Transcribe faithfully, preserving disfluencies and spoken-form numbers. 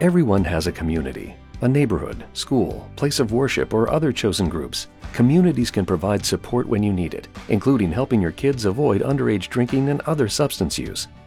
Everyone has a community, a neighborhood, school, place of worship, or other chosen groups. Communities can provide support when you need it, including helping your kids avoid underage drinking and other substance use.